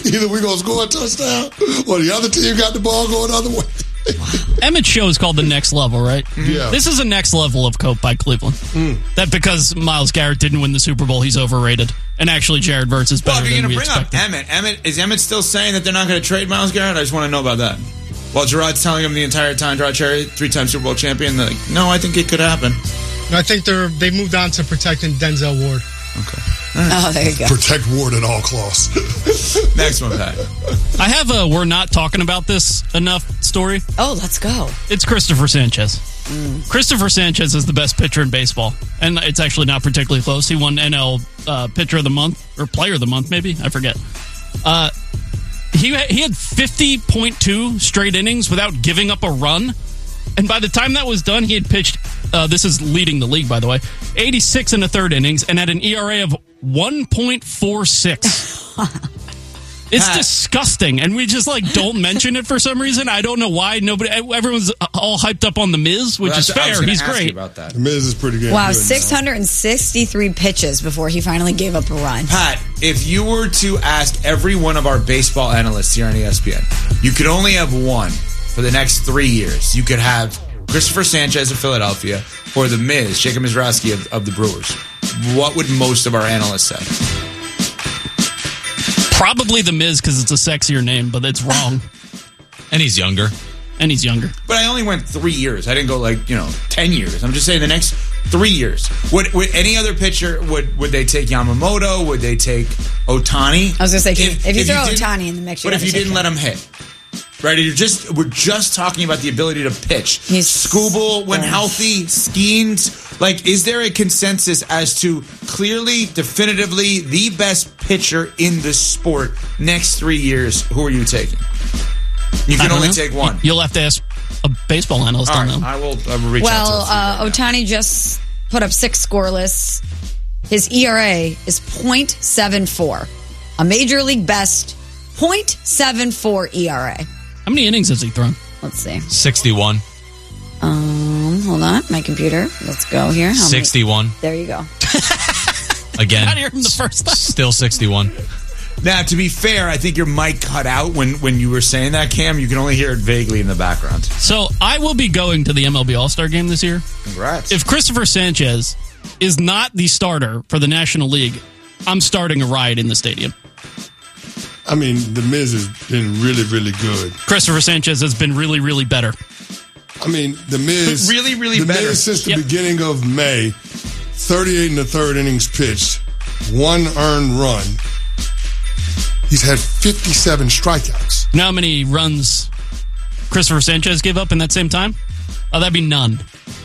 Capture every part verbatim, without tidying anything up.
Either we're going to score a touchdown or the other team got the ball going the other way. Emmett's show is called The Next Level, right? Yeah. This is a next level of cope by Cleveland. Mm. That because Myles Garrett didn't win the Super Bowl, he's overrated. And actually, Jared Verts is better well, if you're than we going to bring expected. up Emmett, Emmett, is Emmett still saying that they're not going to trade Myles Garrett? I just want to know about that. Well, Gerard's telling him the entire time, Gerard Cherry, three-time Super Bowl champion, they're like, no, I think it could happen. I think they're they moved on to protecting Denzel Ward. Okay. Right. Oh, there you go. Protect Ward at all costs. Next one, Pat. I have a we're not talking about this enough story. Oh, let's go. It's Christopher Sanchez. Mm. Christopher Sanchez is the best pitcher in baseball. And it's actually not particularly close. He won N L uh, Pitcher of the Month, or Player of the Month, maybe. I forget. Uh, he, he had fifty point two straight innings without giving up a run. And by the time that was done, he had pitched, uh, this is leading the league, by the way, eighty-six in the third innings and had an E R A of one point four six. It's Pat. disgusting. And we just, like, don't mention it for some reason. I don't know why. Nobody, everyone's all hyped up on The Miz, which well, is fair. He's great. About that. The Miz is pretty good. Wow, good six hundred sixty-three now. Pitches before he finally gave up a run. Pat, if you were to ask every one of our baseball analysts here on E S P N, you could only have one for the next three years. You could have Christopher Sanchez of Philadelphia or The Miz, Jacob Mizrachi of, of the Brewers. What would most of our analysts say? Probably The Miz because it's a sexier name, but it's wrong. And he's younger. And he's younger. But I only went three years. I didn't go like, you know, ten years. I'm just saying the next three years. Would, would any other pitcher, would would they take Yamamoto? Would they take Ohtani? I was going to say, if, if you if throw you Ohtani in the mix, you But if you didn't him. let him hit? Right, you're just we're just talking about the ability to pitch. He's Skubal, when healthy, Skeens. Like, is there a consensus as to clearly, definitively the best pitcher in the sport next three years? Who are you taking? You can only know. take one. You'll have to ask a baseball analyst All on right, them. I will, I will reach well, out to uh, Ohtani just put up six scoreless. His E R A is point seven four, a major league best point seven four E R A. How many innings has he thrown? Let's see. sixty-one. Um, hold on. My computer. Let's go here. How sixty-one. Many? There you go. Again. Not here from the first time. Still sixty-one. Now, to be fair, I think your mic cut out when, when you were saying that, Cam. You can only hear it vaguely in the background. So, I will be going to the M L B All-Star Game this year. Congrats. If Christopher Sanchez is not the starter for the National League, I'm starting a riot in the stadium. I mean, The Miz has been really, really good. Christopher Sanchez has been really, really better. I mean, The Miz... really, really the better. Miz since the yep. beginning of May, thirty-eight in the third innings pitched, one earned run. He's had fifty-seven strikeouts. You know how many runs Christopher Sanchez gave up in that same time? Oh, that'd be none.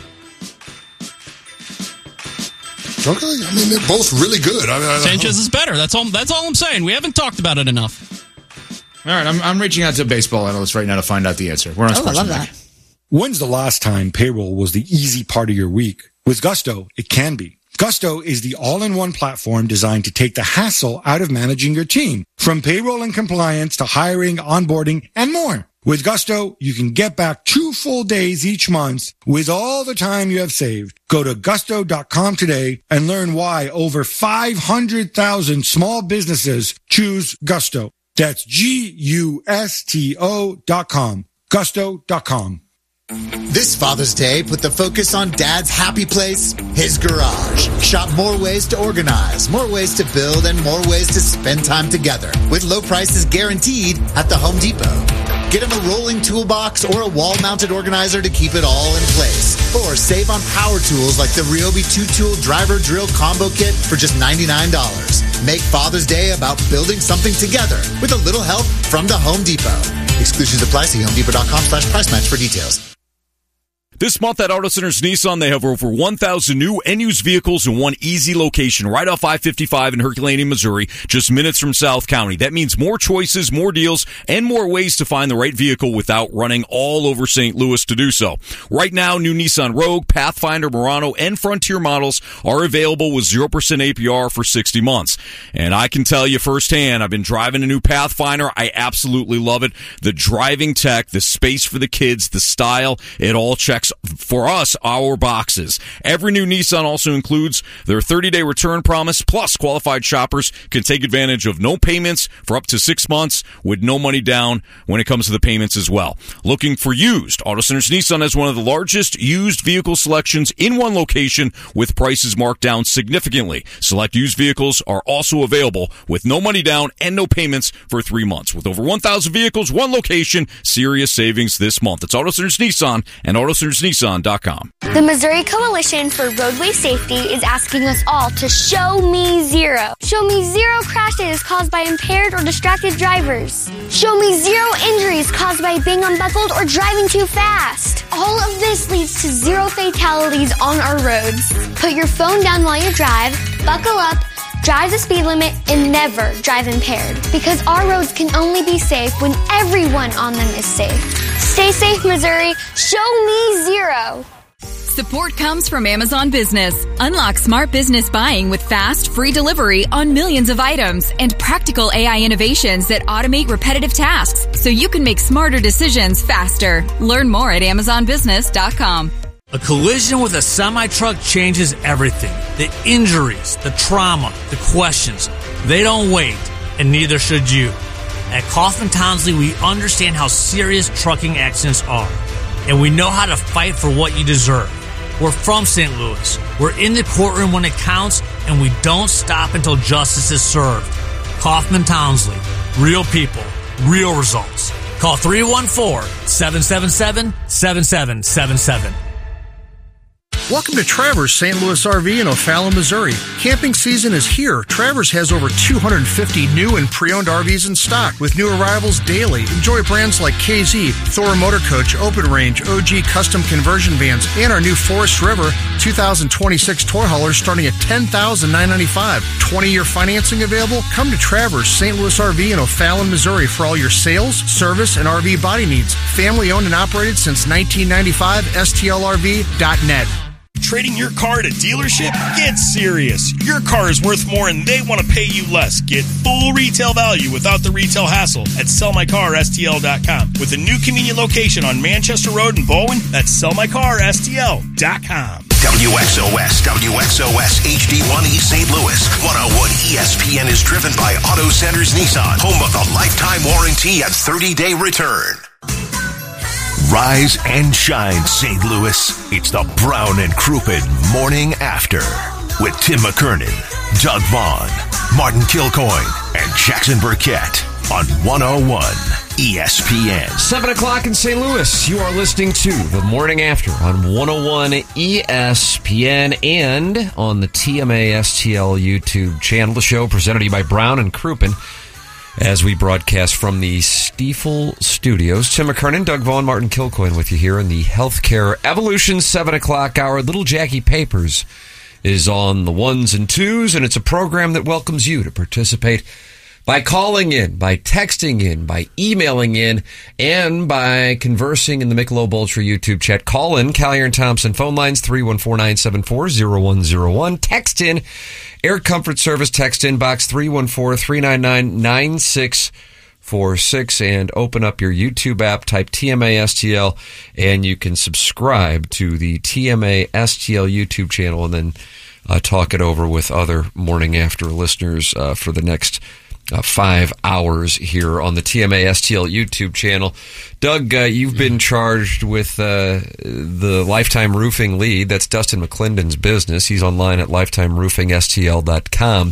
Okay, I mean, they're both really good. I mean, I Sanchez is better. That's all. That's all I'm saying. We haven't talked about it enough. All right, I'm, I'm reaching out to a baseball analyst right now to find out the answer. We're on Oh, I Sports love Tonight. that. When's the last time payroll was the easy part of your week? With Gusto, it can be. Gusto is the all-in-one platform designed to take the hassle out of managing your team, from payroll and compliance to hiring, onboarding, and more. With Gusto, you can get back two full days each month with all the time you have saved. Go to gusto dot com today and learn why over five hundred thousand small businesses choose Gusto. That's G U S T O dot com. gusto dot com. This Father's Day, put the focus on Dad's happy place, his garage. Shop more ways to organize, more ways to build, and more ways to spend time together. With low prices guaranteed at the Home Depot. Get him a rolling toolbox or a wall-mounted organizer to keep it all in place. Or save on power tools like the Ryobi two-tool driver drill combo kit for just ninety-nine dollars. Make Father's Day about building something together with a little help from the Home Depot. Exclusions apply. See home depot dot com slash price match for details. This month at Auto Centers Nissan, they have over one thousand new and used vehicles in one easy location right off I fifty-five in Herculaneum, Missouri, just minutes from South County. That means more choices, more deals, and more ways to find the right vehicle without running all over Saint Louis to do so. Right now, new Nissan Rogue, Pathfinder, Murano, and Frontier models are available with zero percent A P R for sixty months. And I can tell you firsthand, I've been driving a new Pathfinder. I absolutely love it. The driving tech, the space for the kids, the style, it all checks checks for us our boxes. Every new Nissan also includes their thirty-day return promise, plus qualified shoppers can take advantage of no payments for up to six months with no money down when it comes to the payments as well. Looking for used? Auto Centers Nissan has one of the largest used vehicle selections in one location with prices marked down significantly. Select used vehicles are also available with no money down and no payments for three months. With over one thousand vehicles, one location, serious savings this month. It's Auto Centers Nissan and auto centers nissan dot com. The Missouri Coalition for Roadway Safety is asking us all to show me zero. Show me zero crashes caused by impaired or distracted drivers. Show me zero injuries caused by being unbuckled or driving too fast. All of this leads to zero fatalities on our roads. Put your phone down while you drive, buckle up, drive the speed limit, and never drive impaired. Because our roads can only be safe when everyone on them is safe. Stay safe, Missouri. Show me zero. Support comes from Amazon Business. Unlock smart business buying with fast, free delivery on millions of items and practical A I innovations that automate repetitive tasks so you can make smarter decisions faster. Learn more at amazon business dot com. A collision with a semi-truck changes everything. The injuries, the trauma, the questions. They don't wait, and neither should you. At Kaufman Townsley, we understand how serious trucking accidents are, and we know how to fight for what you deserve. We're from Saint Louis. We're in the courtroom when it counts, and we don't stop until justice is served. Kaufman Townsley. Real people. Real results. Call three one four, seven seven seven, seven seven seven seven. Welcome to Travers Saint Louis R V in O'Fallon, Missouri. Camping season is here. Travers has over two hundred fifty new and pre-owned R Vs in stock with new arrivals daily. Enjoy brands like K Z, Thor Motor Coach, Open Range, O G Custom Conversion Vans, and our new Forest River two thousand twenty-six tour haulers starting at ten thousand nine hundred ninety-five dollars. twenty-year financing available? Come to Travers Saint Louis R V in O'Fallon, Missouri for all your sales, service, and R V body needs. Family owned and operated since nineteen ninety-five. S T L R V dot net. Trading your car at a dealership? Get serious. Your car is worth more and they want to pay you less. Get full retail value without the retail hassle at sell my car S T L dot com. With a new convenient location on Manchester Road in Bowen, that's sell my car S T L dot com. W X O S, W X O S H D one E Saint Louis. one oh one E S P N is driven by Auto Centers Nissan, home of the lifetime warranty and thirty-day return. Rise and shine, Saint Louis. It's the Brown and Crouppen Morning After with Tim McKernan, Doug Vaughn, Martin Kilcoyne, and Jackson Burkett on one oh one E S P N. seven o'clock in Saint Louis. You are listening to the Morning After on one oh one E S P N and on the T M A S T L YouTube channel. The show presented to you by Brown and Crouppen, as we broadcast from the Stiefel Studios. Tim McKernan, Doug Vaughn, Martin Kilcoyne with you here in the Healthcare Evolution seven o'clock hour. Little Jackie Papers is on the ones and twos, and it's a program that welcomes you to participate by calling in, by texting in, by emailing in, and by conversing in the Michelob Ultra YouTube chat. Call in, Callier and Thompson phone lines, three one four, nine seven four, zero one zero one. Text in, Air Comfort Service text inbox, three one four, three nine nine, nine six four six, and open up your YouTube app, type T M A S T L, and you can subscribe to the T M A S T L YouTube channel, and then uh, talk it over with other Morning After listeners uh, for the next Uh, five hours here on the T M A S T L YouTube channel. Doug, uh, you've been charged with uh, the Lifetime Roofing lead. That's Dustin McClendon's business. He's online at lifetime roofing S T L dot com.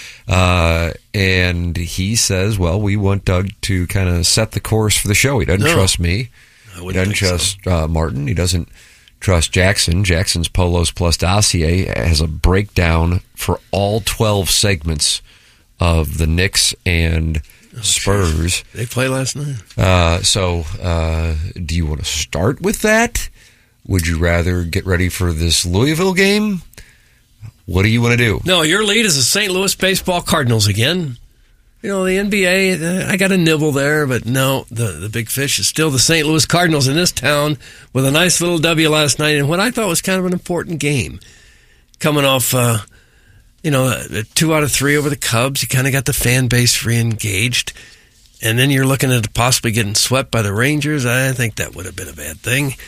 Uh, and he says, well, we want Doug to kind of set the course for the show. He doesn't no, trust me. He doesn't trust so. uh, Martin. He doesn't trust Jackson. Jackson's Polos Plus dossier has a breakdown for all twelve segments of the Knicks and oh, Spurs. Geez. They played last night. Uh, so, uh, do you want to start with that? Would you rather get ready for this Louisville game? What do you want to do? No, your lead is the Saint Louis Baseball Cardinals again. You know, the N B A, uh, I got a nibble there, but no, the, the big fish is still the Saint Louis Cardinals in this town with a nice little W last night in what I thought was kind of an important game. Coming off... Uh, You know, two out of three over the Cubs. You kind of got the fan base re-engaged. And then you're looking at possibly getting swept by the Rangers. I think that would have been a bad thing.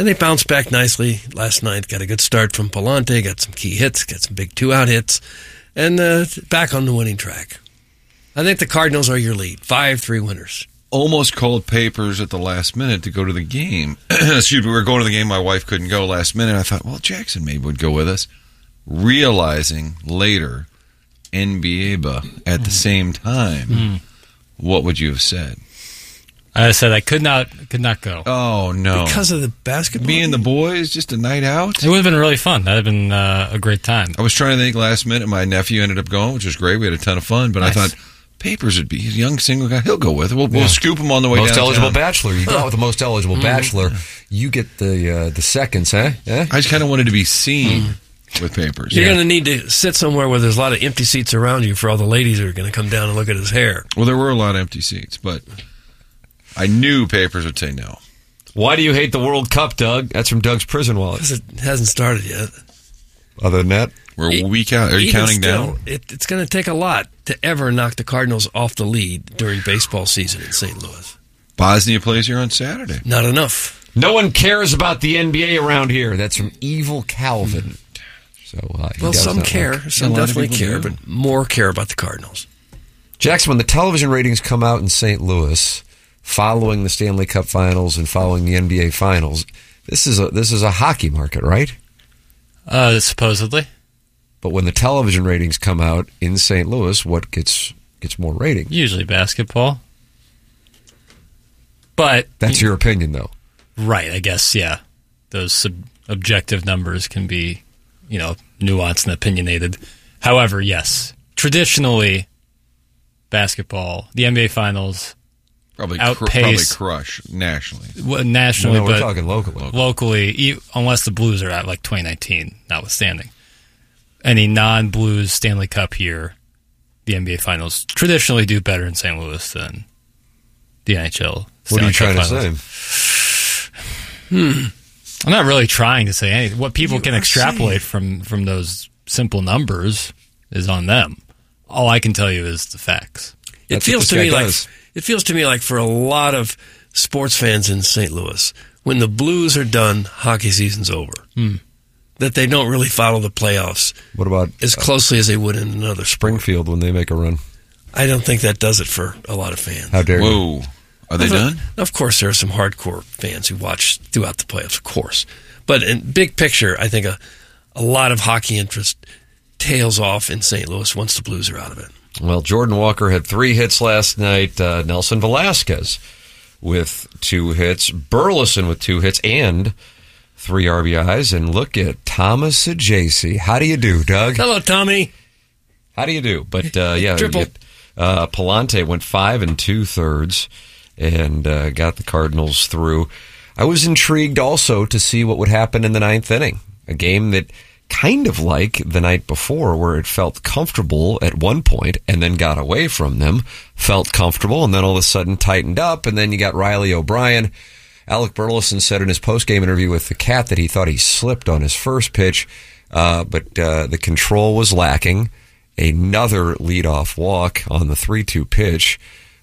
And they bounced back nicely last night. Got a good start from Palante, got some key hits, got some big two-out hits, and uh, back on the winning track. I think the Cardinals are your lead. five three winners. Almost called papers at the last minute to go to the game. Excuse me, we were going to the game. My wife couldn't go last minute. I thought, well, Jackson maybe would go with us. Realizing later, N B A at the same time, Mm. what would you have said? I said I could not could not go. Oh, no. Because of the basketball? Me and the boys, just a night out? It would have been really fun. That would have been uh, a great time. I was trying to think last minute. My nephew ended up going, which was great. We had a ton of fun. But Nice. I thought, Papers would be, he's a young single guy. He'll go with it. We'll, we'll Yeah. scoop him on the way most downtown. eligible bachelor. You go out with the most eligible Mm. bachelor. You get the uh, the seconds, huh? Yeah? I just kind of wanted to be seen with Papers. You're going to need to sit somewhere where there's a lot of empty seats around you for all the ladies who are going to come down and look at his hair. Well, there were a lot of empty seats, but I knew Papers would say no. Why do you hate the World Cup, Doug? That's from Doug's prison wallet. Because it hasn't started yet. Other than that, we're a week out. Are you Even counting still, down? It, it's going to take a lot to ever knock the Cardinals off the lead during baseball season in Saint Louis. Bosnia plays here on Saturday. Not enough. No one cares about the N B A around here. That's from Evil Calvin. So, uh, he Well, does some not care. like- Some definitely care, but more care about the Cardinals. Jackson, when the television ratings come out in Saint Louis, following the Stanley Cup Finals and following the N B A Finals, this is a this is a hockey market, right? Uh, supposedly. But when the television ratings come out in Saint Louis, what gets gets more ratings? Usually basketball. But That's your opinion, though. right, I guess, yeah. Those sub- objective numbers can be, you know, nuanced and opinionated. However, yes, traditionally, basketball, the N B A Finals Probably, cr- probably outpace crush nationally. well, nationally, No, no, we're but talking locally. Locally, e- unless the Blues are at like twenty nineteen, notwithstanding. Any non-Blues Stanley Cup here, the N B A Finals traditionally do better in Saint Louis than the N H L. What are you Stanley trying Cup to Finals. say? Hmm. I'm not really trying to say anything. What people You can are extrapolate from, from those simple numbers is on them. All I can tell you is the facts. It That's feels what to this me guy like does. it feels to me like for a lot of sports fans in Saint Louis, when the Blues are done, hockey season's over. Hmm. That they don't really follow the playoffs What about as closely as they would in another sport. Springfield when they make a run? I don't think that does it for a lot of fans. How dare you? Whoa. Are they Of- done? Of course, there are some hardcore fans who watch throughout the playoffs, of course. But in big picture, I think a, a lot of hockey interest tails off in Saint Louis once the Blues are out of it. Well, Jordan Walker had three hits last night. Uh, Nelson Velasquez with two hits. Burleson with two hits and three R B Is. And look at Thomas Ajacey. How do you do, Doug? Hello, Tommy. How do you do? But, uh, yeah. Triple. you get, uh, Palante went five and two thirds and uh, got the Cardinals through. I was intrigued also to see what would happen in the ninth inning. A game that kind of like the night before where it felt comfortable at one point and then got away from them, felt comfortable, and then all of a sudden tightened up, and then you got Riley O'Brien. Alec Burleson said in his postgame interview with the Cat that he thought he slipped on his first pitch, uh, but uh, the control was lacking. Another leadoff walk on the three two pitch,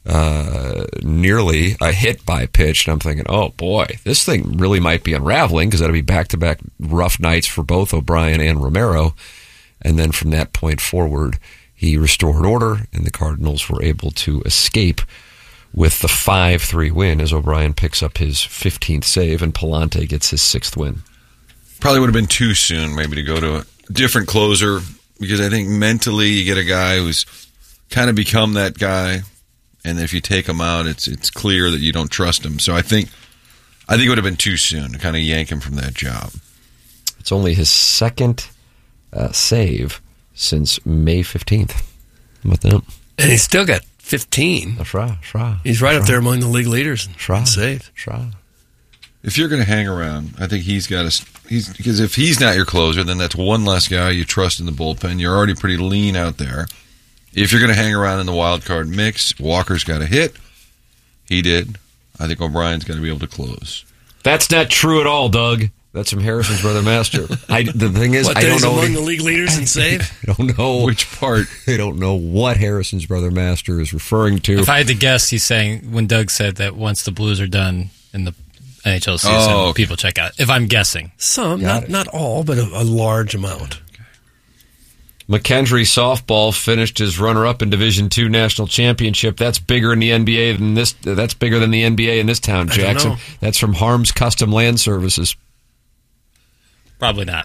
uh, nearly a hit by pitch. And I'm thinking, oh boy, this thing really might be unraveling because that'll be back-to-back rough nights for both O'Brien and Romero. And then from that point forward, he restored order, and the Cardinals were able to escape with the five three win as O'Brien picks up his fifteenth save and Palante gets his sixth win. Probably would have been too soon maybe to go to a different closer because I think mentally you get a guy who's kind of become that guy, and if you take him out, it's it's clear that you don't trust him. So I think I think it would have been too soon to kind of yank him from that job. It's only his second uh, save since May fifteenth. How about that? And he's still got fifteen. That's right. That's right. He's right That's up there right. among the league leaders in That's right. saves. That's right. If you're going to hang around, I think he's got to. He's because if he's not your closer, then that's one less guy you trust in the bullpen. You're already pretty lean out there. If you're going to hang around in the wild card mix, Walker's got a hit. He did. I think O'Brien's going to be able to close. That's not true at all, Doug. That's from Harrison's brother Master. I, the thing is, What, I that don't he's know. among the league leaders in save? I don't know which part. I don't know what Harrison's brother Master is referring to. If I had to guess, he's saying when Doug said that once the Blues are done in the N H L season. Oh, okay. People check out. If I'm guessing, Some, Got not it. not all, but a, a large amount. McKendree softball finished as runner-up in Division Two national championship. That's bigger in the N B A than this. That's bigger than the N B A in this town, I don't Jackson. know. That's from Harms Custom Land Services. probably not.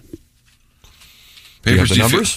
Do you have the do you numbers?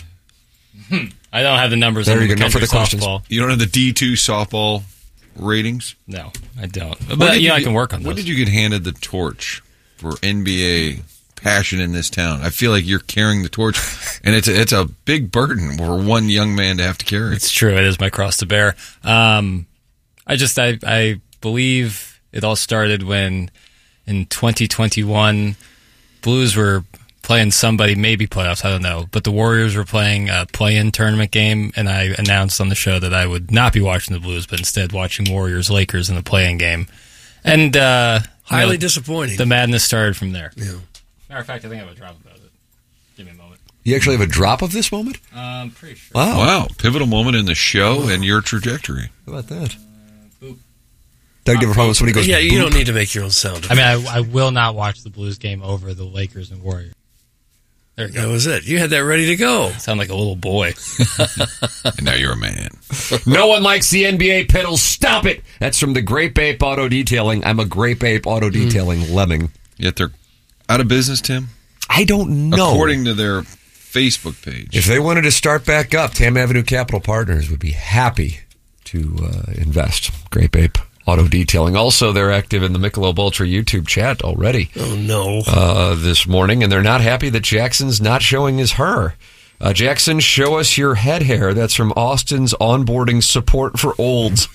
I don't have the numbers. There on you go. No McKendree further questions. softball. You don't have the D two softball ratings? No, I don't. When But did yeah, you I get- can work on When those. did you get handed the torch for N B A passion in this town? I feel like you're carrying the torch, and it's a, it's a big burden for one young man to have to carry. It's true. It is my cross to bear. Um, I just, I, I believe it all started when in twenty twenty-one, Blues were playing somebody, maybe playoffs, I don't know. But the Warriors were playing a play-in tournament game, and I announced on the show that I would not be watching the Blues, but instead watching Warriors-Lakers in the play-in game. And uh, you Highly know, disappointing. The madness started from there. Yeah. Matter of fact, I think I have a drop about it. Give me a moment. You actually have a drop of this moment? Uh, I'm pretty sure. Wow. Wow. Pivotal moment in the show and your trajectory. How about that? Doug, do you have a problem when somebody goes, yeah, you boop? don't need to make your own sound. I mean, I, I will not watch the Blues game over the Lakers and Warriors. There you go. That was it. You had that ready to go. Sound like a little boy. And now you're a man. No one likes the N B A piddles. Stop it. That's from the Grape Ape Auto Detailing. I'm a Grape Ape Auto Detailing mm. lemming. Yet they're out of business, Tim? I don't know. According to their Facebook page. If they wanted to start back up, Tam Avenue Capital Partners would be happy to uh, invest. Grape Ape Auto Detailing. Also, they're active in the Michelob Ultra YouTube chat already. Oh, no. Uh, this morning, and they're not happy that Jackson's not showing his her. Uh, Jackson, show us your head hair. That's from Austin's onboarding support for olds.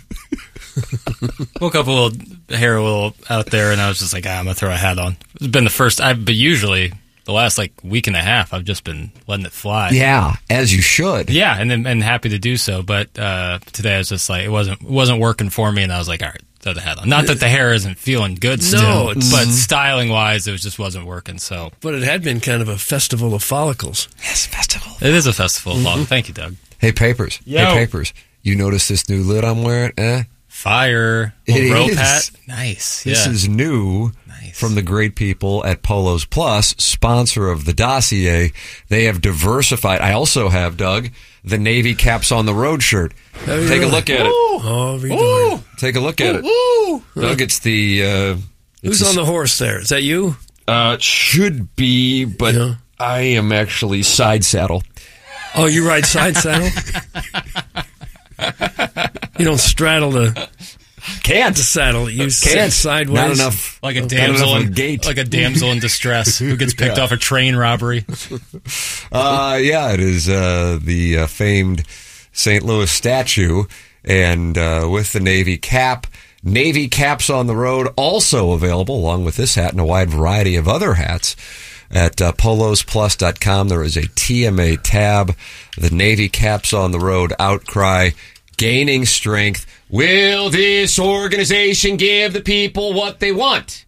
Woke up a little hair a little out there, and I was just like, ah, I'm gonna throw a hat on. It's been the first, I, but usually the last like week and a half, I've just been letting it fly. Yeah, as you should. Yeah, and then and happy to do so. But uh, today I was just like, it wasn't it wasn't working for me, and I was like, all right, throw the hat on. Not that the hair isn't feeling good still, No, it's- but styling wise, it was just wasn't working. So, But it had been kind of a festival of follicles. Yes, festival. it is a festival of mm-hmm. Thank you, Doug. Hey, Papers. Yo. Hey, Papers. You notice this new lid I'm wearing? Eh? Fire. It rope is. hat. Nice. This yeah. is new Nice. from the great people at Polos Plus, sponsor of the dossier. They have diversified. I also have, Doug, the Navy Caps on the Road shirt. Oh, you Take really? a look at it. Oh, read Take a look at it. Ooh. Doug, it's the... Uh, Who's it's on the horse there? Is that you? Uh, it should be, but Yeah. I am actually side saddle. Oh, you ride side saddle? You don't straddle the... Can't. The saddle. You sit Can't. sideways. Not enough. Like a Not damsel enough of a in gait. like a damsel in distress who gets picked Yeah. off a train robbery. Uh, yeah, it is uh, the uh, famed Saint Louis statue, and uh, with the Navy cap. Navy Caps on the Road also available, along with this hat and a wide variety of other hats. At uh, polos plus dot com, there is a T M A tab. The Navy Caps on the Road outcry, gaining strength. Will this organization give the people what they want?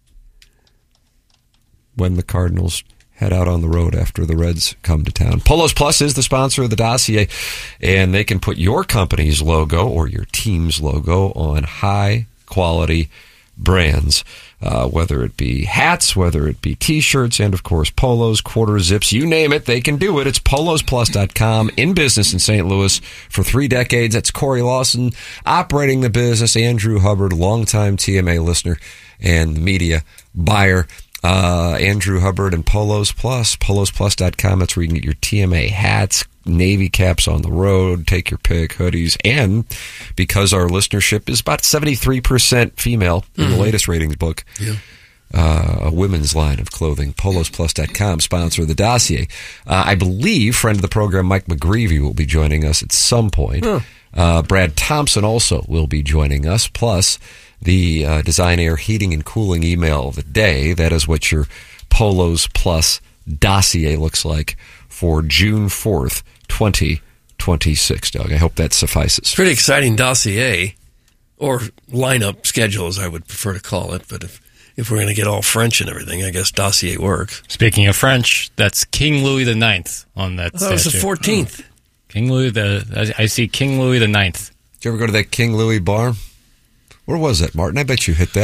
When the Cardinals head out on the road after the Reds come to town. Polos Plus is the sponsor of the dossier, and they can put your company's logo or your team's logo on high-quality brands, uh, whether it be hats, whether it be T-shirts, and, of course, polos, quarter zips, you name it, they can do it. It's polos plus dot com, in business in Saint Louis for three decades. That's Corey Lawson operating the business, Andrew Hubbard, longtime T M A listener and media buyer. Uh, Andrew Hubbard and Polos Plus, polos plus dot com. That's where you can get your T M A hats, Navy Caps on the road, take your pick, hoodies, and because our listenership is about seventy-three percent female in Mm-hmm. the latest ratings book, Yeah. uh, a women's line of clothing, polos plus dot com, sponsor of the dossier. Uh, I believe friend of the program Mike McGreevy will be joining us at some point. Huh. Uh, Brad Thompson also will be joining us, plus the uh, Design Air Heating and Cooling email of the day. That is what your Polos Plus dossier looks like for June fourth, twenty twenty-six, Doug. I hope that suffices. Pretty exciting dossier, or lineup schedule, as I would prefer to call it. But if if we're going to get all French and everything, I guess dossier works. Speaking of French, that's King Louis the Ninth on that I thought it was the statue. fourteenth. King Louis the I I see King Louis the Ninth. Did you ever go to that King Louis bar? Where was that, Martin? I bet you hit that.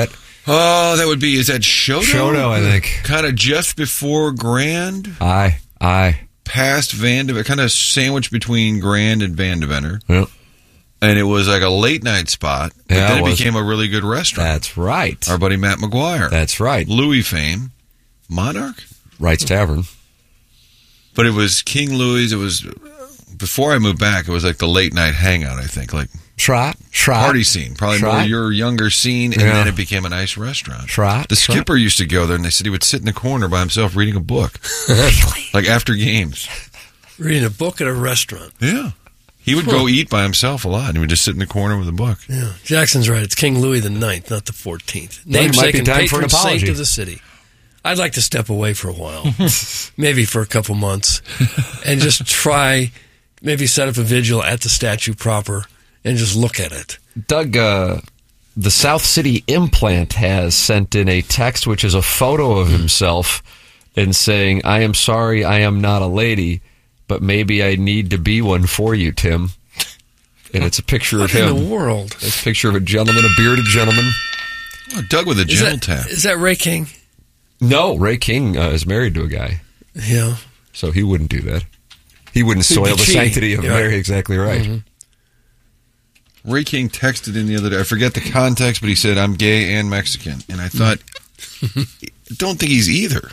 Oh, that would be, is that Shoto? Shoto, I think. Kind of just before Grand. Aye, aye. Past Van de kind of sandwiched between Grand and Van de Venter. Yep. And it was like a late night spot. But Yeah, then it it was. became a really good restaurant. That's right. Our buddy Matt McGuire. That's right. Louis fame. Monarch? Wright's Tavern. But it was King Louis. It was, before I moved back, it was like the late night hangout, I think. Like, Trot, trot. party scene. Probably Trot. more your younger scene. And Yeah. then it became a nice restaurant. Trot, The trot. skipper used to go there, and they said he would sit in the corner by himself reading a book. Like after games. Reading a book at a restaurant. Yeah. He would go eat by himself a lot, and he would just sit in the corner with a book. Yeah, Jackson's right. It's King Louis the Ninth, not the fourteenth. Well, it might Namesake be and time for an patron saint apology. of the city. I'd like to step away for a while, maybe for a couple months, and just try, maybe set up a vigil at the statue proper and just look at it. Doug, uh, the South City Implant has sent in a text, which is a photo of himself, and saying, "I am sorry, I am not a lady, but maybe I need to be one for you, Tim." And it's a picture What of him. in the world? It's a picture of a gentleman, a bearded gentleman. Oh, Doug with a Is gentle that, tap. is that Ray King? No, Ray King uh, is married to a guy, Yeah. so he wouldn't do that. He wouldn't He'd soil be the cheating. sanctity of Yeah. marriage. Exactly right. Mm-hmm. Ray King texted in the other day. I forget the context, but he said, "I'm gay and Mexican." And I thought, don't think he's either.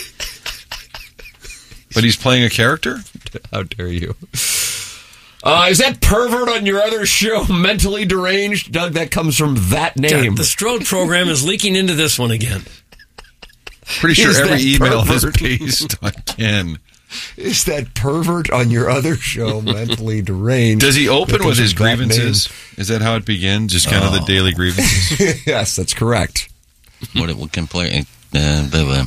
But he's playing a character? How dare you? Uh, is that pervert on your other show mentally deranged? Doug, that comes from that name. God, the Strode program is leaking into this one again. Pretty sure Is every that email pervert? is based on Ken. Is that pervert on your other show mentally deranged? Does he open That with comes his from that grievances? Is that how it begins? Just kind of the Oh. daily grievances? name? Yes, that's correct. What it can play. Uh, blah, blah.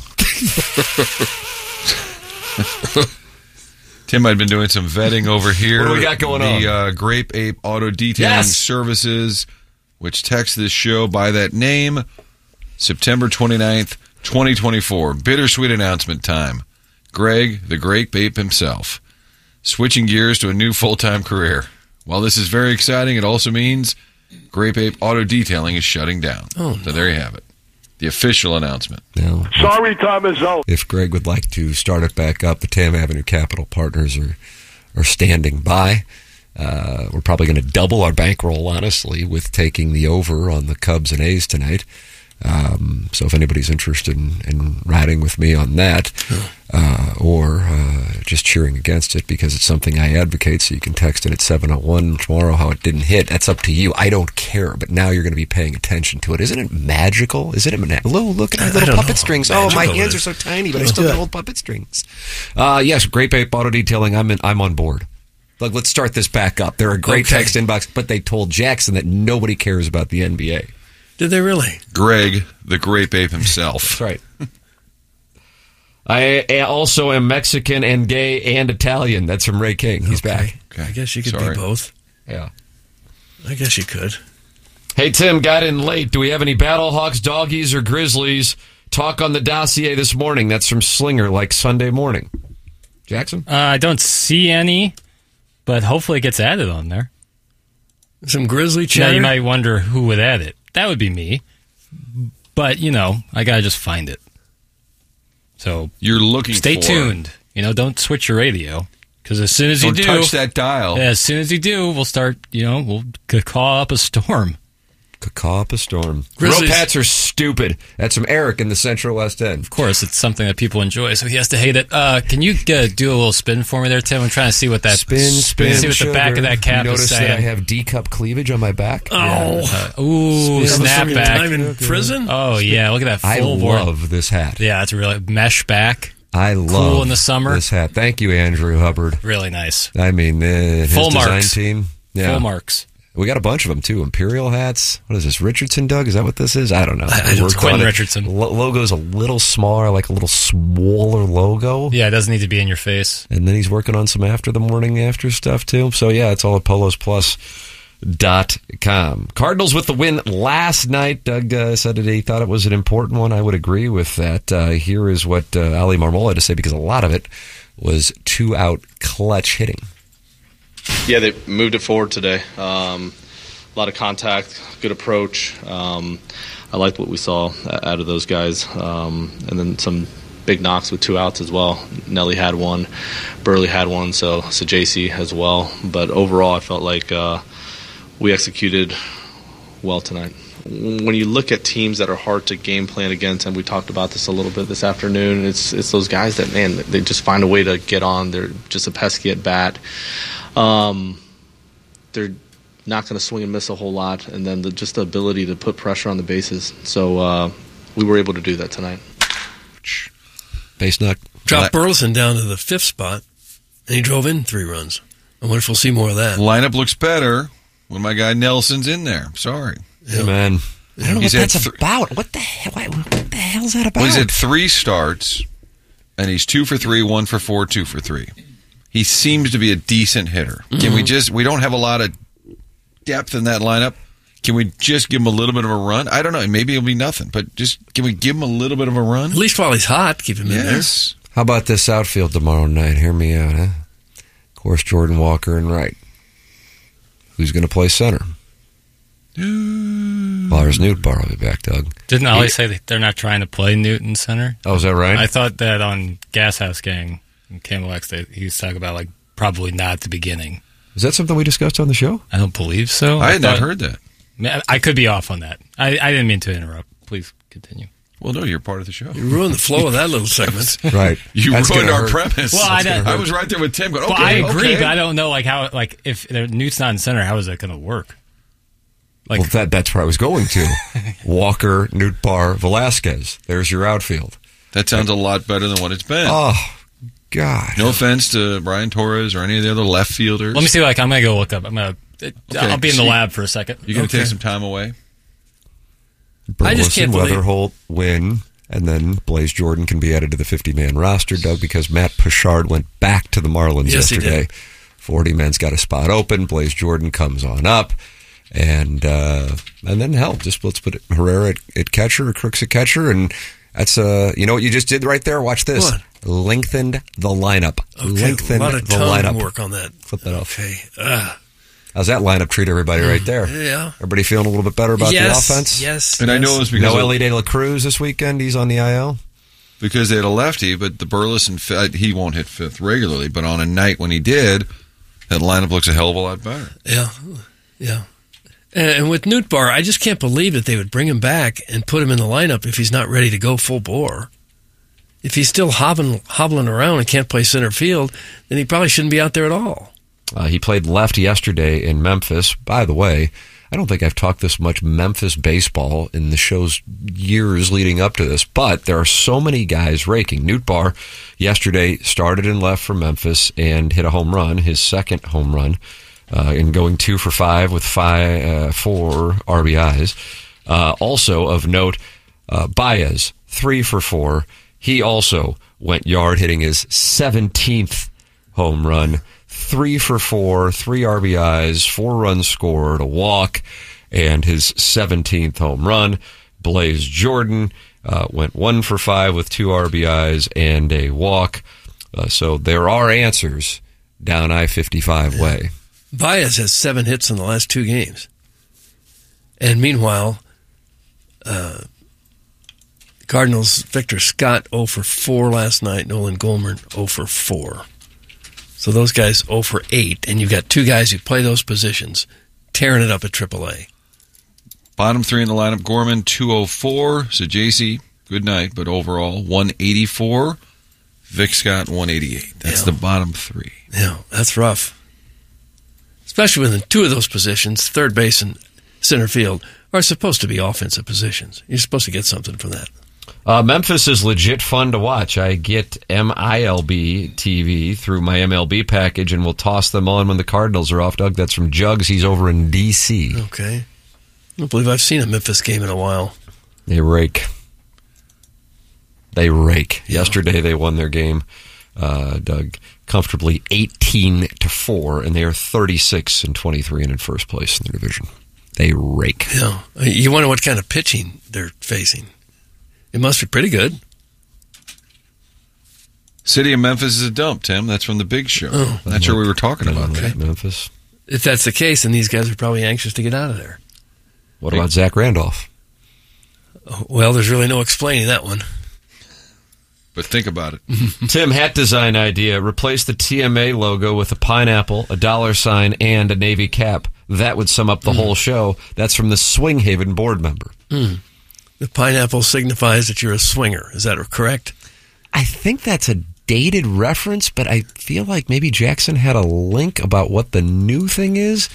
Tim, I've been doing some vetting over here. What do we got going the, on? The uh, Grape Ape Auto Detailing Yes. Services, which text this show by that name, September twenty-ninth, twenty twenty-four. Bittersweet announcement time. Greg, the Grape Ape himself, switching gears to a new full-time career. While this is very exciting, it also means Grape Ape Auto Detailing is shutting down. Oh, so there you have it. The official announcement. No. Sorry, time is out. If Greg would like to start it back up, the Tam Avenue Capital Partners are are standing by. Uh, we're probably going to double our bankroll, honestly, with taking the over on the Cubs and A's tonight. Um, so if anybody's interested in, in riding with me on that, uh, or uh, just cheering against it because it's something I advocate, so you can text in at seven oh one tomorrow how it didn't hit. That's up to you. I don't care, but now you're going to be paying attention to it. Isn't it magical? Isn't it? Ma- Lo, look at my I little don't know puppet how strings. Oh, my magical it hands are is. so tiny, but I still got old puppet strings. Uh, yes, Grape Ape Auto Detailing. I'm in, I'm on board. Like, let's start this back up. They're a great Okay. text inbox, but they told Jackson that nobody cares about the N B A. Did they really? Greg, the Grape Ape himself. That's right. I I also am Mexican and gay and Italian. That's from Ray King. He's back. I guess you could Sorry. be both. Yeah. I guess you could. Hey, Tim, got in late. Do we have any Battlehawks, Doggies, or Grizzlies? Talk on the dossier this morning. That's from Slinger, like Sunday morning. Jackson? Uh, I don't see any, but hopefully it gets added on there. Some Grizzly Now chatter? you might wonder who would add it. That would be me. But, you know, I got to just find it. So You're looking stay for- tuned. You know, don't switch your radio. Because as soon as you Don't do... touch that dial. Yeah, as soon as you do, we'll start, you know, we'll call up a storm. Call up a storm. Grizzlies- Ropats are stupid. That's from Eric in the Central West End. Of course, it's something that people enjoy, so he has to hate it. Uh, can you uh, do a little spin for me there, Tim? I'm trying to see what that... Spin, spin, See what the back sugar. of that cap you is notice saying. that I have D-cup cleavage on my back? Oh. Uh, ooh, Spin. That was from your snapback. time in prison? Oh, yeah, look at that I full board. love this hat. Yeah, it's really mesh back. I love Cool in the summer. this hat. Thank you, Andrew Hubbard. Really nice. I mean, uh, his Full design marks. team. Yeah. Full marks. We got a bunch of them, too. Imperial hats. What is this, Richardson, Doug? Is that what this is? I don't know. I- I We don't- worked Quentin on it. Richardson. Lo- logo's a little smaller, like a little smaller logo. Yeah, it doesn't need to be in your face. And then he's working on some after the morning after stuff, too. So, yeah, it's all at polos plus dot com. Cardinals with the win last night. Doug uh, said that he thought it was an important one. I would agree with that. Uh, here is what uh, Ali Marmol had to say, because a lot of it was two-out clutch hitting. Yeah, they moved it forward today. Um, a lot of contact, good approach. Um, I liked what we saw out of those guys. Um, and then some big knocks with two outs as well. Nelly had one, Burley had one, so so J C as well. But overall, I felt like uh, we executed well tonight. When you look at teams that are hard to game plan against, and we talked about this a little bit this afternoon, it's it's those guys that, man, they just find a way to get on. They're just a pesky at bat. Um, they're not going to swing and miss a whole lot, and then the, just the ability to put pressure on the bases. So uh, we were able to do that tonight. Base knock. Dropped Burleson down to the fifth spot, and he drove in three runs. I wonder if we'll see more of that. Lineup looks better when my guy Nelson's in there. Sorry. Yeah, man. I don't know He's what had that's th- about. What the hell? What the hell's that about? Well, he's had three starts, and he's two for three, one for four, two for three. He seems to be a decent hitter. Mm-hmm. Can we just, we don't have a lot of depth in that lineup. Can we just give him a little bit of a run? I don't know. Maybe it'll be nothing, but just can we give him a little bit of a run? At least while he's hot, keep him yes. in there. How about this outfield tomorrow night? Hear me out, huh? Of course, Jordan Walker and Wright. Who's going to play center? Lars Nootbaar will be back, Doug. Didn't Ollie say that they're not trying to play Newton center? Oh, is that right? I thought that on Gas House Gang in K M O X, they, he was talking about, like, probably not at the beginning. Is that something we discussed on the show? I don't believe so. I had I not thought, heard that. I could be off on that. I, I didn't mean to interrupt. Please continue. Well, no, you're part of the show. You ruined the flow of that little segment. Right. You That's ruined our hurt. premise. Well, I, don't- I was right there with Tim going, okay, well, I agree, okay. but I don't know, like, how, like, if Newt's not in center, how is that going to work? Like, well, that, that's where I was going to. Walker, Nootbaar, Velasquez. There's your outfield. That sounds a lot better than what it's been. Oh, God. No offense to Brian Torres or any of the other left fielders. let me see, like, I'm going to go look up. I'm going to, Okay, I'll be in the so lab for a second. You're going to Okay. take some time away? I just can't Burleson, believe- Weatherholt, Wynn, and then Blaze Jordan can be added to the fifty-man roster, Doug, because Matt Pichard went back to the Marlins Yes, he yesterday. did. forty-man's got a spot open. Blaze Jordan comes on up. And uh, and then, hell, just let's put it, Herrera at, at catcher, or Crooks at catcher, and that's, uh, you know what you just did right there? Watch this. What? Lengthened the lineup. Okay, Lengthened a lot of the tongue lineup. work on that. Flip that off. Okay. Uh, How's that lineup treat everybody right there? Yeah. Everybody feeling a little bit better about yes, the offense? Yes. And yes. I know it's because No of- Ellie De La Cruz this weekend. He's on the I L. because they had a lefty, but the Burleson, fi- he won't hit fifth regularly, but on a night when he did, that lineup looks a hell of a lot better. Yeah. Yeah. And, and with Nootbaar, I just can't believe that they would bring him back and put him in the lineup if he's not ready to go full bore. If he's still hobbling, hobbling around and can't play center field, then he probably shouldn't be out there at all. Uh, he played left yesterday in Memphis. By the way, I don't think I've talked this much Memphis baseball in the show's years leading up to this, but there are so many guys raking. Nootbaar yesterday started in left for Memphis and hit a home run, his second home run, uh, in going two for five with five, uh, four R B Is. Uh, also of note, uh, Baez, three for four. He also went yard, hitting his seventeenth home run. Three for four, three R B Is, four runs scored, a walk, and his seventeenth home run. Blaze Jordan uh, went one for five with two R B Is and a walk. Uh, so there are answers down I fifty-five way. Baez has seven hits in the last two games. And meanwhile, uh, Cardinals' Victor Scott oh for four last night, Nolan Goldman oh for four. So those guys oh for eight, and you've got two guys who play those positions, tearing it up at triple A. Bottom three in the lineup, Gorman, two oh four. So J C, good night, but overall, one eighty-four. Vic Scott, one eighty-eight. That's Yeah. the bottom three. Yeah, that's rough. Especially when two of those positions, third base and center field, are supposed to be offensive positions. You're supposed to get something from that. Uh, Memphis is legit fun to watch. I get M I L B T V through my M L B package, and we'll toss them on when the Cardinals are off. Doug, that's from Jugs. He's over in D C. Okay. I don't believe I've seen a Memphis game in a while. They rake. They rake. Yeah. Yesterday they won their game, uh, Doug, comfortably eighteen to four, and they are thirty-six and twenty-three and in first place in their division. They rake. Yeah. You wonder what kind of pitching they're facing. It must be pretty good. City of Memphis is a dump, Tim. That's from the Big Show. Oh. That's where we were talking about okay. that. Memphis. If that's the case, then these guys are probably anxious to get out of there. What about Zach Randolph? Well, there's really no explaining that one. But think about it. Tim, hat design idea. Replace the T M A logo with a pineapple, a dollar sign, and a Navy cap. That would sum up the mm. whole show. That's from the Swing Haven board member. Mm. The pineapple signifies that you're a swinger. Is that correct? I think that's a dated reference, but I feel like maybe Jackson had a link about what the new thing is.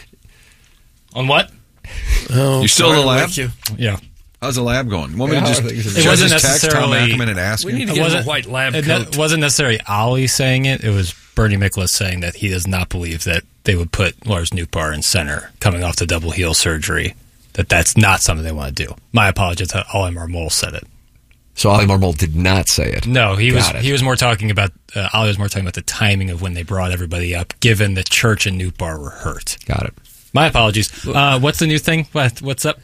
On what? Oh, you still in the lab? You. Yeah. How's the lab going? Want yeah, me to just, it wasn't just text Tom necessarily. Ackerman and ask we him? need to It get him wasn't- a white lab It coat. wasn't necessarily Ollie saying it. It was Bernie Miklasz saying that he does not believe that they would put Lars Nootbaar in center coming off the double heel surgery. That that's not something they want to do. My apologies. Ollie Marmol said it. So Ollie Marmol did not say it. No, he Got was it. he was more talking about uh, Ollie was more talking about the timing of when they brought everybody up, given that Church and Nootbaar were hurt. Got it. My apologies. Uh, what's the new thing? What, what's up?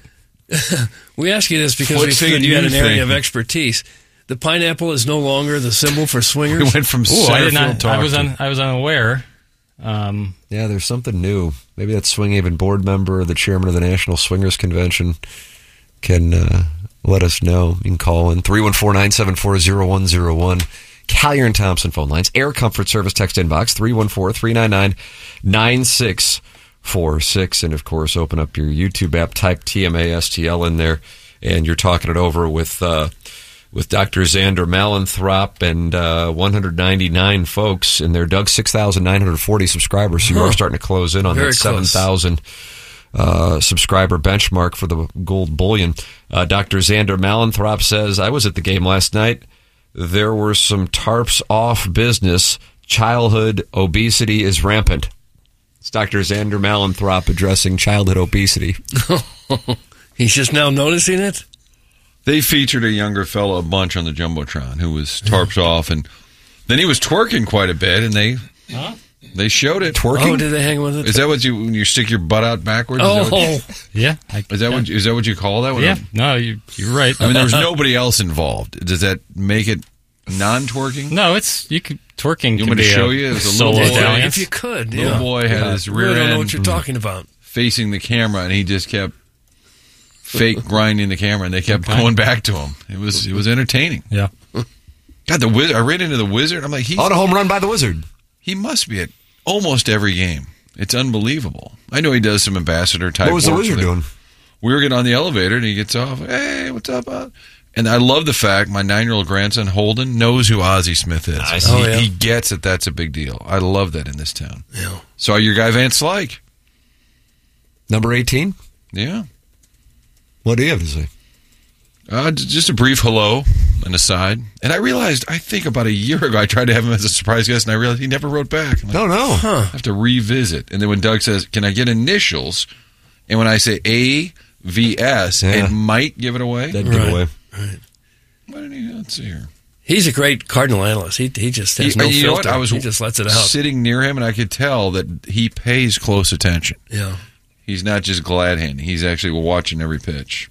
We ask you this because What's we figured the you had new an area thing? of expertise. The pineapple is no longer the symbol for swingers. We went from Ooh, I did not. talk I was to- un, I was unaware. Um, Yeah, there's something new. Maybe that Swing Haven board member or the chairman of the National Swingers Convention can uh, let us know. You can call in three one four, nine seven four, zero one zero one. Collier and Thompson phone lines. Air Comfort Service text inbox three one four, three nine nine, nine six four six. And, of course, open up your YouTube app, type T M A S T L in there, and you're talking it over with uh, with Doctor Xander Malenthrop and uh, one hundred ninety-nine folks, and they're Doug six thousand nine hundred forty subscribers, so you Huh. are starting to close in on Very that seven thousand uh, subscriber benchmark for the gold bullion. Uh, Doctor Xander Malenthrop says, I was at the game last night. There were some tarps off business. Childhood obesity is rampant. It's Doctor Xander Malenthrop addressing childhood obesity. He's just now noticing it? They featured a younger fellow a bunch on the Jumbotron who was tarps off, and then he was twerking quite a bit, and they Huh? they showed it. Twerking? Oh, did they hang with it? Is that what you when you stick your butt out backwards? Oh, is that what you, yeah. I, is that what you, is that what you call that? When yeah. a- No, you, you're right. I mean, there was nobody else involved. Does that make it non-twerking? No, it's you could twerking. You can want me be to show a you? It was a solo little boy. dance. If you could, Little yeah. boy had Yeah. his I rear really don't know end what you're talking about. facing the camera, and he just kept fake grinding the camera, and they kept going back to him. It was it was entertaining. Yeah. God, the Wiz- I ran into the Wizard. I'm like, he's On a home run by the Wizard. he must be at almost every game. It's unbelievable. I know he does some ambassador type. What was the work Wizard for them. doing? We were getting on the elevator, and he gets off. Hey, what's up? Uh? And I love the fact my nine-year-old grandson Holden knows who Ozzie Smith is. Nice. He, Oh, yeah. he gets that that's a big deal. I love that in this town. Yeah. Saw your guy Vance Slyke. Number eighteen? Yeah. What do you have to say? Uh, j- just a brief hello, an aside. And I realized, I think about a year ago, I tried to have him as a surprise guest, and I realized he never wrote back. I'm like, No, no. I have to revisit. And then when Doug says, can I get initials? And when I say A V S, Yeah. it might give it away. That'd give Right. away. Why didn't he? Let's see here. He's a great Cardinal analyst. He he just has He- no you know filter. what? I was he just lets it out. sitting near him, and I could tell that he pays close attention. Yeah. He's not just glad handing. He's actually watching every pitch.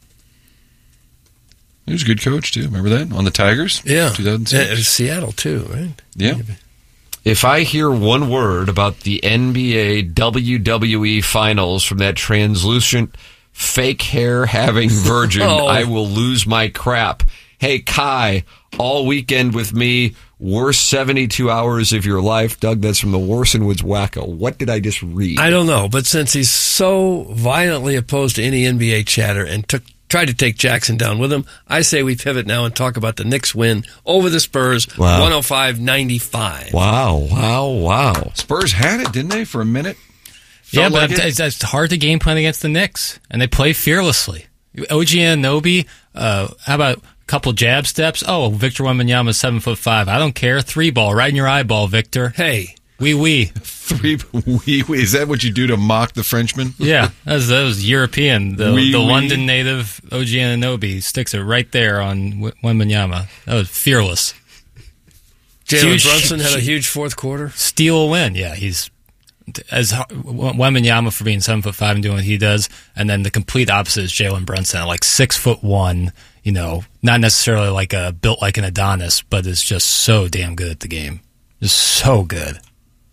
He was a good coach, too. Remember that? On the Tigers? Yeah. two thousand six. Uh, Seattle, too, right? Yeah. If I hear one word about the N B A W W E finals from that translucent, fake hair having virgin, Oh. I will lose my crap. Hey, Kai, all weekend with me, worst seventy-two hours of your life. Doug, that's from the Warson Woods Wacko. What did I just read? I don't know, but since he's so violently opposed to any N B A chatter and took tried to take Jackson down with him, I say we pivot now and talk about the Knicks win over the Spurs, Wow. one oh five ninety-five. Wow, wow, wow. Spurs had it, didn't they, for a minute? Yeah, Felt but like it. it's, it's hard to game plan against the Knicks, and they play fearlessly. O G Anunoby, uh, how about a couple jab steps? Oh, Victor Wembanyama, seven foot five. I don't care. Three ball, right in your eyeball, Victor. Hey, wee wee. Three, wee, wee. Is that what you do to mock the Frenchman? Yeah, that was, that was European. The, Wee the wee. London native O G Anunoby sticks it right there on W- Wembanyama. That was fearless. Jalen Huge- Brunson had a huge fourth quarter. Steal a win. Yeah, he's as har- Wembanyama for being seven foot five and doing what he does, and then the complete opposite is Jalen Brunson, like six foot one. You know, not necessarily like a built like an Adonis, but is just so damn good at the game. Just so good.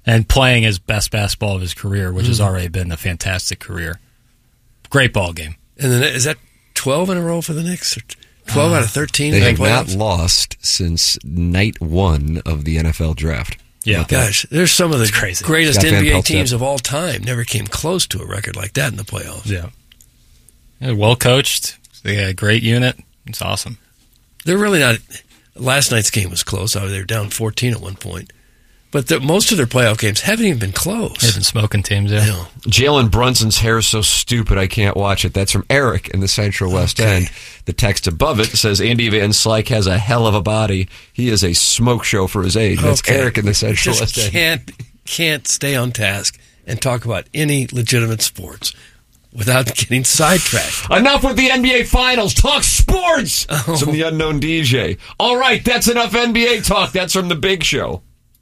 and playing his best basketball of his career, which Mm. has already been a fantastic career. Great ball game. And then is that twelve in a row for the Knicks? Or twelve Uh, out of thirteen? They in the have not playoffs? lost since night one of the N F L draft. Yeah. How about that? Gosh, there's some of the crazy. greatest Scott N B A Van Pelt teams said. of all time. Never came close to a record like that in the playoffs. Yeah. Yeah, well coached. They got a great unit. It's awesome. They're really not. Last night's game was close. They were down fourteen at one point. But the, most of their playoff games haven't even been close. They've been smoking teams, yeah. No. Jalen Brunson's hair is so stupid I can't watch it. That's from Eric in the Central West Okay. End. The text above it says Andy Van Slyke has a hell of a body. He is a smoke show for his age. That's Okay. Eric in the Central Just West End. can't can't stay on task and talk about any legitimate sports without getting sidetracked. Enough with the N B A Finals. Talk sports! Oh. It's from the unknown D J. All right, that's enough N B A talk. That's from the Big Show.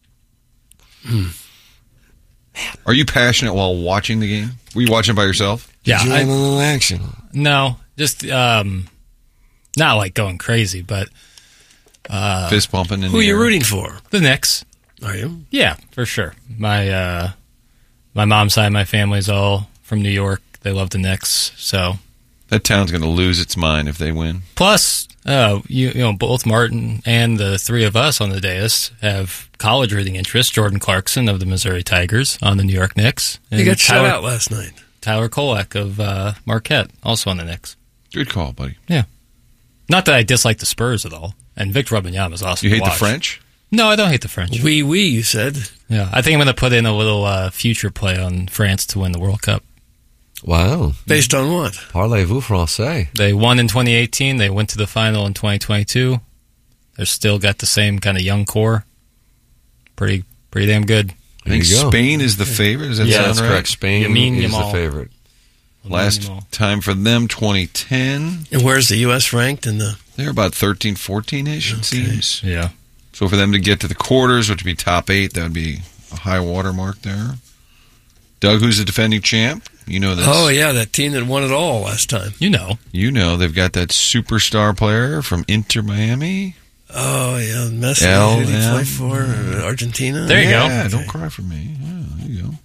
Are you passionate while watching the game? Were you watching by yourself? Yeah. Did you I- have a little action? No, just um, not like going crazy, but uh, Fist pumping. In Who the are you air? rooting for? the Knicks. Are you? Yeah, for sure. My uh, my mom's side of my family's all from New York. They love the Knicks. So That town's going to lose its mind if they win. plus, uh, you you know, both Martin and the three of us on the dais have college reading interests. Jordan Clarkson of the Missouri Tigers on the New York Knicks. He And got shut Tyler- out last night. Tyler Kolek of uh, Marquette, also on the Knicks. Good call, buddy. Yeah. Not that I dislike the Spurs at all. And Victor Wembanyama is awesome You to hate the watch. French? No, I don't hate the French. Oui, oui, you said. Yeah, I think I'm going to put in a little uh, future play on France to win the World Cup. Wow. Based on what? Parlez-vous français? They won in twenty eighteen. They went to the final in twenty twenty-two. They're still got the same kind of young core. Pretty, pretty damn good. I think There you go. Spain is the favorite. Does that Yeah, sound that's right? correct. Spain Yamin is the Yamal. favorite. Last Yamal. time for them, twenty ten. And where's the U S ranked in the? They're about thirteen, fourteen-ish, it seems. Yeah. So for them to get to the quarters, which would be top eight, that would be a high water mark there. Doug, who's the defending champ? You know this. Oh yeah, that team that won it all last time. You know. You know they've got that superstar player from Inter Miami. Oh yeah, Messi. L Who did he M. play for? Uh, Argentina. There you go. Yeah, don't cry for me. Yeah, there you go. And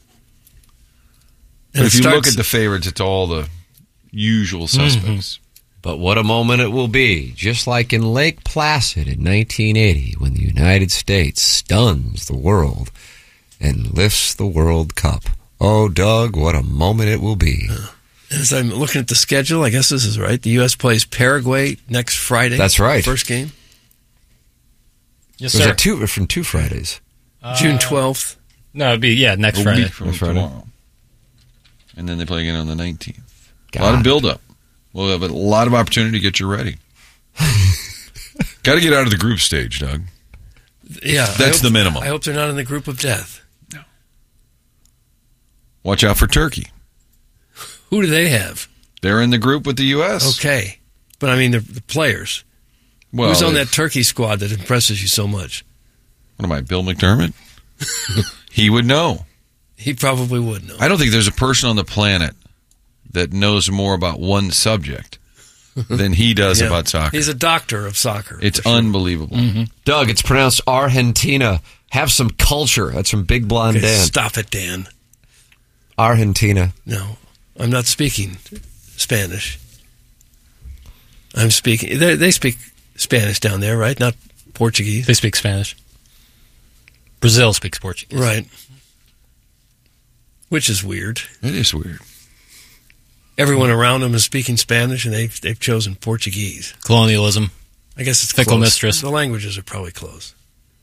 But it if you look starts- at the favorites, it's all the usual suspects. But what a moment it will be, just like in Lake Placid in nineteen eighty when the United States stuns the world and lifts the World Cup. Oh, Doug, what a moment it will be. As I'm looking at the schedule, I guess this is right. The U S plays Paraguay next Friday. That's right. First game, Yes, Those sir. are two from two Fridays. June twelfth. No, it'd be, yeah, next A Friday. week from Next Friday. tomorrow. And then they play again on the nineteenth. A lot of build-up. We'll have a lot of opportunity to get you ready. Got to get out of the group stage, Doug. Yeah, I That's hope- the minimum. I hope they're not in the group of death. Watch out for Turkey. Who do they have? They're in the group with the U S. Okay, but I mean the, the players. Well, Who's on they- that Turkey squad that impresses you so much? What am I, Bill McDermott? He would know. He probably would know. I don't think there's a person on the planet that knows more about one subject than he does Yeah. about soccer. He's a doctor of soccer. It's unbelievable. Doug, it's pronounced Argentina. Have some culture. That's from Big Blonde Okay, Dan. stop it, Dan. Argentina. No, I'm not speaking Spanish. I'm speaking. They, they speak Spanish down there, right? Not Portuguese. They speak Spanish. Brazil speaks Portuguese. Right. Which is weird. It is weird. Everyone around them is speaking Spanish, and they've they've chosen Portuguese. Colonialism. I guess it's Fickle close. mistress. The languages are probably close.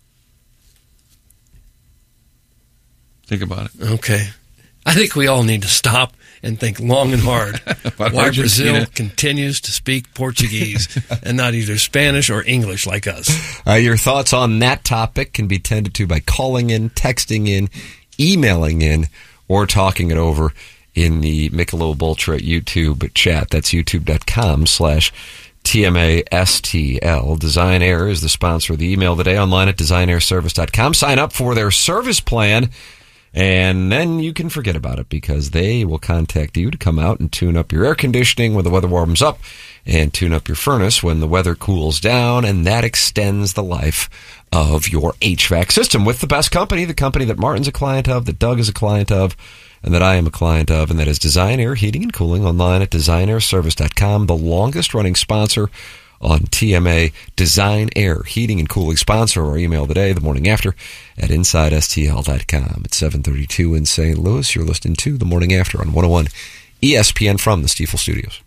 Think about it. Okay. I think we all need to stop and think long and hard About why Argentina. Brazil continues to speak Portuguese and not either Spanish or English like us. Uh, your thoughts on that topic can be tended to by calling in, texting in, emailing in, or talking it over in the Michelob Ultra YouTube chat. That's youtube.com slash TMASTL. Design Air is the sponsor of the email today. Online at design air service dot com. Sign up for their service plan And then you can forget about it because they will contact you to come out and tune up your air conditioning when the weather warms up and tune up your furnace when the weather cools down, and that extends the life of your H V A C system with the best company, the company that Martin's a client of, that Doug is a client of, and that I am a client of, and that is Design Air Heating and Cooling, online at design air service dot com, the longest-running sponsor on T M A, Design Air Heating and Cooling sponsor, or email today, the morning after, at inside s t l dot com. It's seven thirty-two in Saint Louis. You're listening to The Morning After on one oh one E S P N from the Stiefel Studios.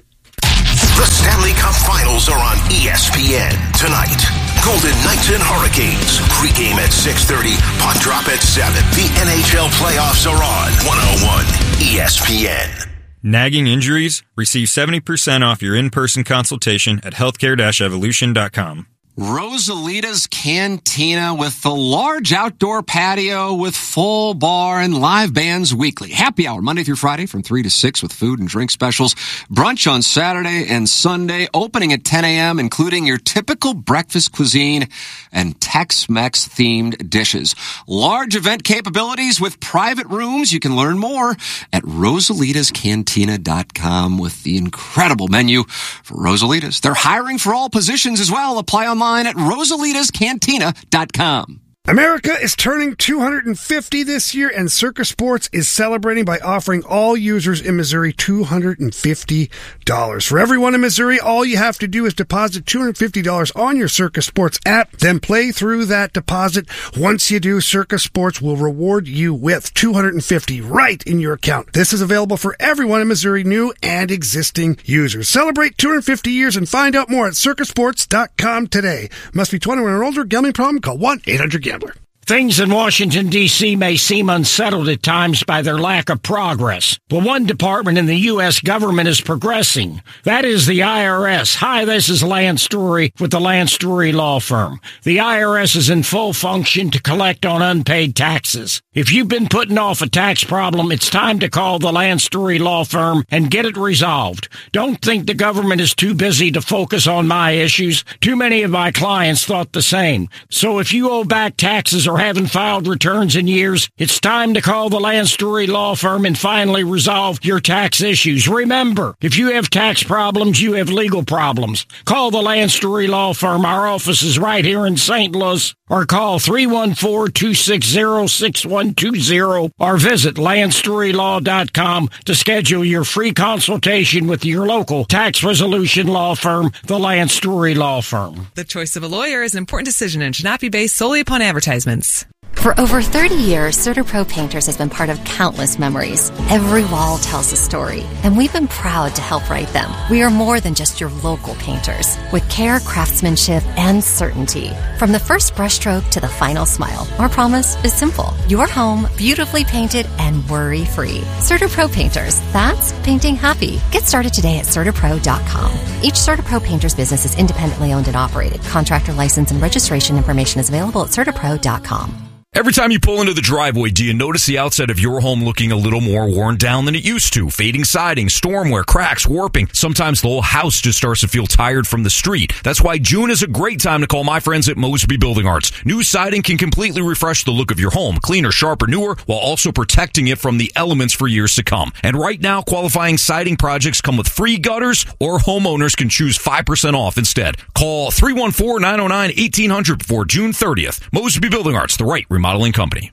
The Stanley Cup Finals are on E S P N tonight. Golden Knights and Hurricanes. Pregame at six thirty. Puck drop at seven. The N H L playoffs are on one oh one E S P N. Nagging injuries? Receive seventy percent off your in-person consultation at healthcare dash evolution dot com. Rosalita's Cantina with the large outdoor patio with full bar and live bands weekly. Happy hour Monday through Friday from three to six with food and drink specials. Brunch on Saturday and Sunday, opening at ten a.m., including your typical breakfast cuisine and Tex-Mex themed dishes. Large event capabilities with private rooms. You can learn more at rosalitas cantina dot com with the incredible menu for Rosalitas. They're hiring for all positions as well. Apply online at rosalitas cantina dot com. America is turning two hundred fifty this year, and Circa Sports is celebrating by offering all users in Missouri two hundred fifty dollars. For everyone in Missouri, all you have to do is deposit two hundred fifty dollars on your Circa Sports app, then play through that deposit. Once you do, Circa Sports will reward you with two hundred fifty dollars right in your account. This is available for everyone in Missouri, new and existing users. Celebrate two hundred fifty years and find out more at circa sports dot com today. Must be twenty-one or older. Gambling problem? Call one eight hundred gambler. Things in Washington, D C may seem unsettled at times by their lack of progress. But one department in the U S government is progressing. That is the I R S. Hi, this is Lance Story with the Lance Story Law Firm. The I R S is in full function to collect on unpaid taxes. If you've been putting off a tax problem, it's time to call the Lance Story Law Firm and get it resolved. Don't think the government is too busy to focus on my issues. Too many of my clients thought the same. So if you owe back taxes or haven't filed returns in years, it's time to call the Lance Story Law Firm and finally resolve your tax issues. Remember, if you have tax problems, you have legal problems. Call the Lance Story Law Firm. Our office is right here in Saint Louis. Or call three one four, two six zero, six one two zero or visit lance story law dot com to schedule your free consultation with your local tax resolution law firm, the Lance Story Law Firm. The choice of a lawyer is an important decision and should not be based solely upon advertisements. For over thirty years, CertaPro Painters has been part of countless memories. Every wall tells a story, and we've been proud to help write them. We are more than just your local painters, with care, craftsmanship, and certainty. From the first brushstroke to the final smile, our promise is simple. Your home, beautifully painted and worry-free. CertaPro Painters, that's painting happy. Get started today at certa pro dot com. Each CertaPro Painters business is independently owned and operated. Contractor license and registration information is available at certa pro dot com. Every time you pull into the driveway, do you notice the outside of your home looking a little more worn down than it used to? Fading siding, storm wear, cracks, warping. Sometimes the whole house just starts to feel tired from the street. That's why June is a great time to call my friends at Mosby Building Arts. New siding can completely refresh the look of your home. Cleaner, sharper, newer, while also protecting it from the elements for years to come. And right now, qualifying siding projects come with free gutters, or homeowners can choose five percent off instead. Call three one four, nine oh nine, eighteen hundred before June thirtieth. Mosby Building Arts, the right remodeling company.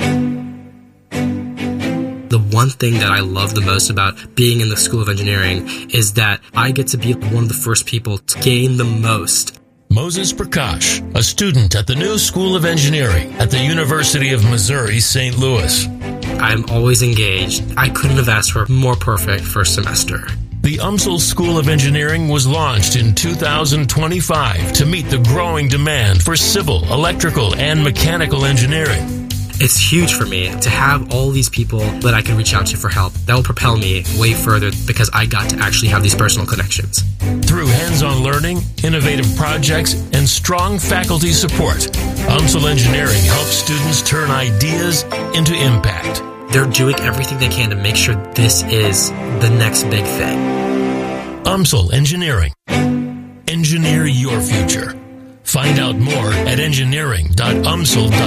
The one thing that I love the most about being in the School of Engineering is that I get to be one of the first people to gain the most. Moses Prakash, a student at the new School of Engineering at the University of Missouri, Saint Louis. I'm always engaged. I couldn't have asked for a more perfect first semester. The U M S L School of Engineering was launched in two thousand twenty-five to meet the growing demand for civil, electrical, and mechanical engineering. It's huge for me to have all these people that I can reach out to for help. That will propel me way further because I got to actually have these personal connections. Through hands-on learning, innovative projects, and strong faculty support, U M S L Engineering helps students turn ideas into impact. They're doing everything they can to make sure this is the next big thing. U M S L Engineering. Engineer your future. Find out more at engineering dot u m s l dot com.